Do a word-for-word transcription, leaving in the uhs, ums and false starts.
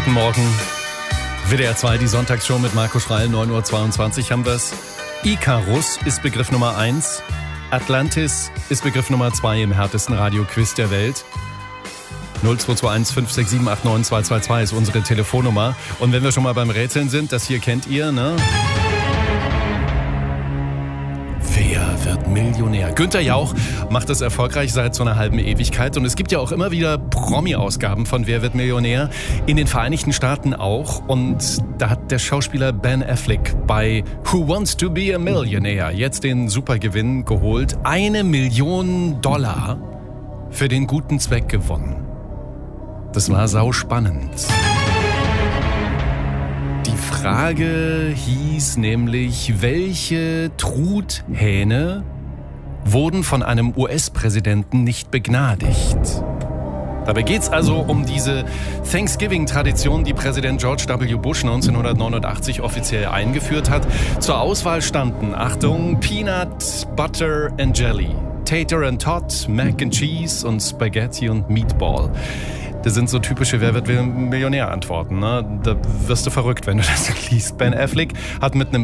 Guten Morgen. W D R zwei, die Sonntagsshow mit Marco Schreil, neun Uhr zweiundzwanzig haben wir es. Icarus ist Begriff Nummer eins. Atlantis ist Begriff Nummer zwei im härtesten Radioquiz der Welt. null zwei zwei eins fünf sechs sieben acht neun zwei zwei zwei ist unsere Telefonnummer. Und wenn wir schon mal beim Rätseln sind, das hier kennt ihr, ne? Wer wird Millionär? Günther Jauch macht das erfolgreich seit so einer halben Ewigkeit. Und es gibt ja auch immer wieder Promi-Ausgaben von Wer wird Millionär? In den Vereinigten Staaten auch. Und da hat der Schauspieler Ben Affleck bei Who Wants to be a Millionaire jetzt den Supergewinn geholt. Eine Million Dollar für den guten Zweck gewonnen. Das war sauspannend. Die Frage hieß nämlich, welche Truthähne wurden von einem U S-Präsidenten nicht begnadigt? Dabei geht es also um diese Thanksgiving-Tradition, die Präsident George W. Bush neunzehnhundertneunundachtzig offiziell eingeführt hat. Zur Auswahl standen, Achtung, Peanut, Butter and Jelly, Tater and Tot, Mac and Cheese und Spaghetti und Meatball. Das sind so typische Wer wird Millionär-Antworten. Ne? Da wirst du verrückt, wenn du das liest. Ben Affleck hat mit einem